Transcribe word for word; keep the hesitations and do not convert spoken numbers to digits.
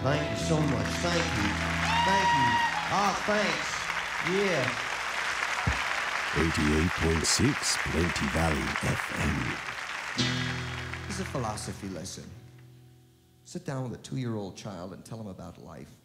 Thank you so much. Thank you. Thank you. Ah, thanks. Yeah. eighty-eight point six Plenty Valley F M. This is a philosophy lesson. Sit down with a two-year-old child and tell him about life.